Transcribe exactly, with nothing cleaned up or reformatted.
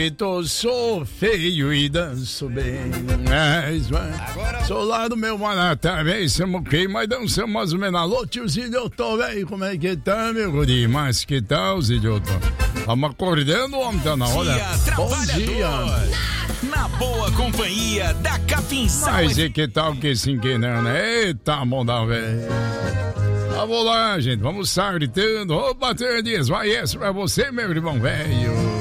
bonito, sou feio e danço bem. Mas, mas, sou lá do meu Maná também, somos quem, mas dançamos mais ou menos. Alô, tiozinho, eu tô velho, como é que tá, meu guri? Mas que tal, Zidio? Vamos acordando, homem, tá na hora. Dia Bom dia. Na boa companhia da Capinzal. Mas e que tal que sim que não, né? Eita, bom da velho. Vamos lá, gente, vamos estar gritando. Ô, Batandias, vai essa pra você, meu irmão velho.